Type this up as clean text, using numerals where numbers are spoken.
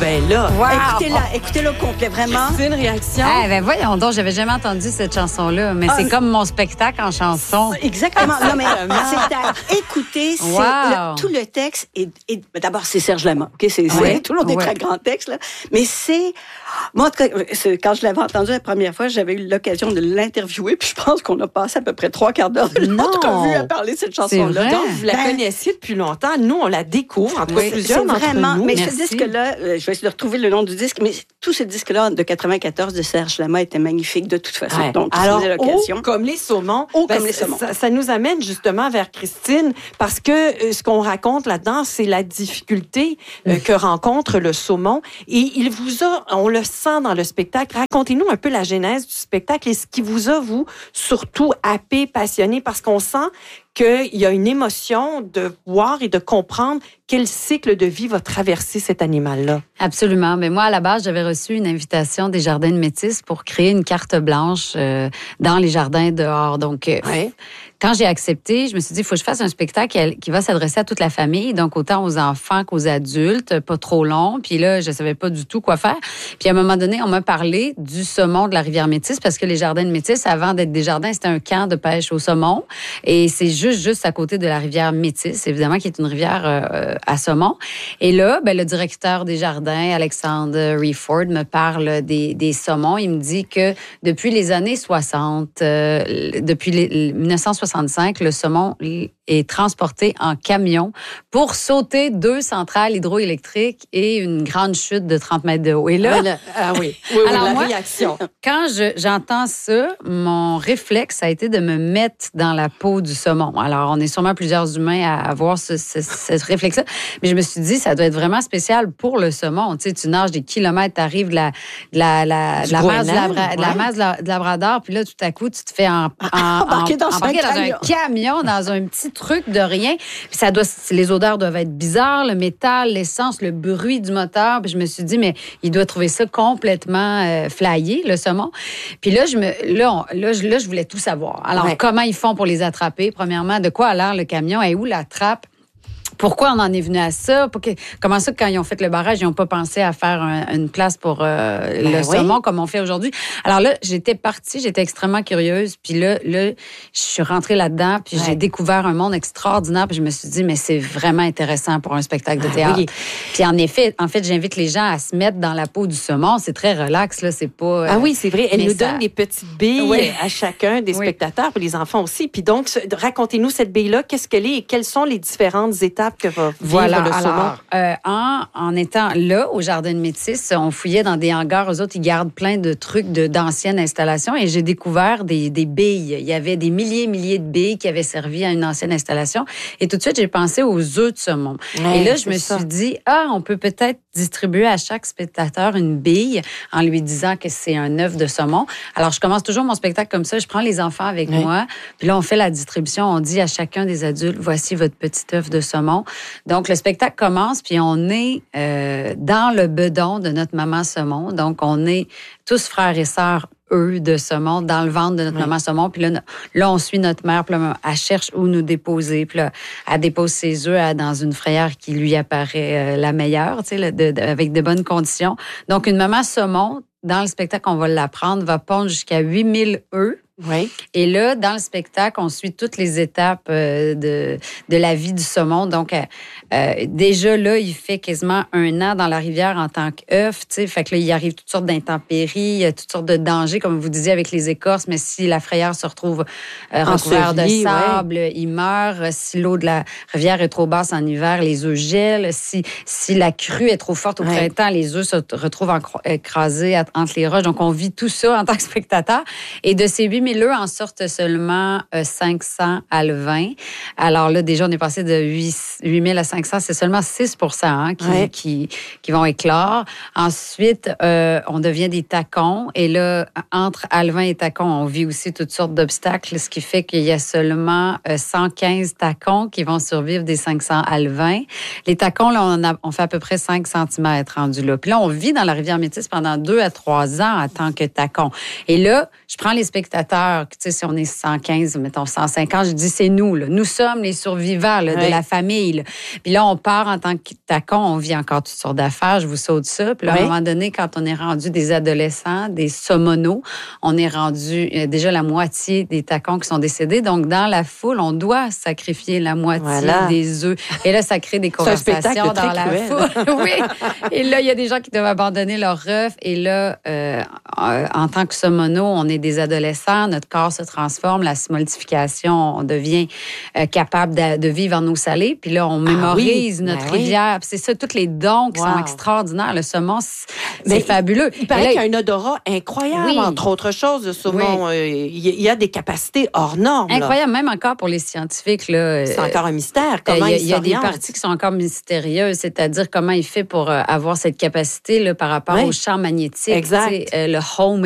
ben là. Wow. Écoutez-la au complet, vraiment. C'est une réaction. Ah, ben voyons donc, j'avais jamais entendu cette chanson-là, mais c'est comme mon spectacle en chanson. Exactement. Non, mais c'est à écouter. Wow. Tout le texte d'abord, c'est Serge Lama. OK? C'est toujours des très grands textes, là. Mais c'est... Moi, en tout cas, quand je l'avais entendu la première fois, j'avais eu l'occasion de l'interviewer, puis je pense qu'on a passé à peu près 3/4 d'heure de l'entrevue à parler de cette chanson-là. Donc, vous la connaissiez depuis longtemps. Nous, on la découvre, en tout cas, plusieurs d'entre nous. Mais ce disque-là, je vais essayer de retrouver le nom du disque, mais tous ces disques-là de 94 de Serge Lama étaient magnifiques de toute façon. Ouais. Donc, alors, l'occasion. comme les saumons. Comme les saumons. Ça nous amène justement vers Christine, parce que ce qu'on raconte là-dedans, c'est la difficulté que rencontre le saumon. Et il vous a, on le sent dans le spectacle. Racontez-nous un peu la genèse du spectacle et ce qui vous a, vous, surtout happé, passionné, parce qu'on sent qu'il y a une émotion de voir et de comprendre quel cycle de vie va traverser cet animal-là. Absolument. Mais moi, à la base, j'avais reçu une invitation des Jardins de Métis pour créer une carte blanche dans les jardins dehors. Donc, quand j'ai accepté, je me suis dit, il faut que je fasse un spectacle qui va s'adresser à toute la famille, donc autant aux enfants qu'aux adultes, pas trop long. Puis là, je savais pas du tout quoi faire. Puis à un moment donné, on m'a parlé du saumon de la rivière Métis, parce que les Jardins de Métis, avant d'être des jardins, c'était un camp de pêche au saumon. Et c'est juste à côté de la rivière Métis, évidemment, qui est une rivière à saumon. Et là, le directeur des jardins, Alexandre Reford, me parle des saumons. Il me dit que depuis les années 60, depuis 1965, le saumon est transporté en camion pour sauter 2 centrales hydroélectriques et une grande chute de 30 mètres de haut. Et là, alors la réaction. Quand j'entends ça, mon réflexe a été de me mettre dans la peau du saumon. Alors, on est sûrement plusieurs humains à avoir ce réflexe-là, mais je me suis dit, ça doit être vraiment spécial pour le saumon. Tu sais, tu nages des kilomètres, tu arrives de la mer du Labrador, puis là, tout à coup, tu te fais embarquer dans un camion, dans un petit truc de rien. Puis les odeurs doivent être bizarres, le métal, l'essence, le bruit du moteur. Puis je me suis dit, mais il doit trouver ça complètement flyé, le saumon. Puis là, je voulais tout savoir. Alors, comment ils font pour les attraper? Premièrement, de quoi a l'air le camion? Et où la trappe? Pourquoi on en est venu à ça? Comment ça, quand ils ont fait le barrage, ils n'ont pas pensé à faire une place pour le saumon comme on fait aujourd'hui? Alors là, j'étais extrêmement curieuse. Puis là, je suis rentrée là-dedans, puis j'ai découvert un monde extraordinaire. Puis je me suis dit, mais c'est vraiment intéressant pour un spectacle de théâtre. Puis en fait, j'invite les gens à se mettre dans la peau du saumon. C'est très relax, là. C'est pas... Ah oui, c'est vrai. Elle nous donne des petites billes à chacun des spectateurs, puis les enfants aussi. Puis donc, racontez-nous cette bille-là. Qu'est-ce qu'elle est et quelles sont les différentes étapes que va vivre le saumon? Alors, en étant là, au Jardin de Métis, on fouillait dans des hangars. Eux autres, ils gardent plein de trucs d'anciennes installations et j'ai découvert des billes. Il y avait des milliers de billes qui avaient servi à une ancienne installation. Et tout de suite, j'ai pensé aux œufs de saumon. Et là, je me suis dit, on peut peut-être distribuer à chaque spectateur une bille en lui disant que c'est un œuf de saumon. Alors, je commence toujours mon spectacle comme ça. Je prends les enfants avec moi. Puis là, on fait la distribution. On dit à chacun des adultes, voici votre petit œuf de saumon. Donc, le spectacle commence, puis on est dans le bedon de notre maman saumon. Donc, on est tous frères et sœurs, eux, de saumon, dans le ventre de notre maman saumon. Puis là, on suit notre mère, puis là, elle cherche où nous déposer. Puis là, elle dépose ses œufs dans une frayère qui lui apparaît la meilleure, tu sais, avec de bonnes conditions. Donc, une maman saumon, dans le spectacle, on va l'apprendre, va pondre jusqu'à 8000 œufs. Et là, dans le spectacle, on suit toutes les étapes de la vie du saumon. Donc, déjà là, il fait quasiment 1 an dans la rivière en tant qu'œuf. Tu sais, fait que là, il arrive toutes sortes d'intempéries, toutes sortes de dangers, comme vous disiez, avec les écorces. Mais si la frayère se retrouve recouverte de sable, il meurt. Si l'eau de la rivière est trop basse en hiver, les œufs gèlent. Si la crue est trop forte au printemps, les œufs se retrouvent écrasés entre les roches. Donc, on vit tout ça en tant que spectateur. Et de ces 8000 œufs en sortent seulement 500 alevins. Alors là, déjà, on est passé de 8000 à 500. C'est seulement 6 qui vont éclore. Ensuite, on devient des tacons. Et là, entre alevins et tacons, on vit aussi toutes sortes d'obstacles, ce qui fait qu'il y a seulement 115 tacons qui vont survivre des 500 alevins. Les tacons, là, on fait à peu près 5 cm rendus là. Puis là, on vit dans la rivière Métis pendant 2 à 3 ans en tant que tacon. Et là, je prends les spectateurs prédateurs, tu sais, si on est 115, mettons 150, je dis c'est nous, là. Nous sommes les survivants là, de la famille. Là. Puis là, on part en tant que tacon, on vit encore toutes sortes d'affaires, je vous saute ça. Puis là, à un moment donné, quand on est rendu des adolescents, des somonos, on est rendu déjà la moitié des tacons qui sont décédés. Donc, dans la foule, on doit sacrifier la moitié des œufs. Et là, ça crée des conversations dans la foule. Oui. Et là, il y a des gens qui doivent abandonner leur œuf. Et là, en tant que somono, on est des adolescents, notre corps se transforme, la smoltification, on devient capable de vivre en eau salée. Puis là, on mémorise notre rivière. Puis c'est ça, tous les dons qui sont extraordinaires. Le saumon, c'est fabuleux. Il paraît qu'il y a un odorat incroyable, entre autres choses. Le saumon, il y a des capacités hors normes. Incroyable, même encore pour les scientifiques. Là, c'est encore un mystère. Comment il y a des parties qui sont encore mystérieuses, c'est-à-dire comment il fait pour avoir cette capacité là, par rapport au champ magnétique. Exact. Le home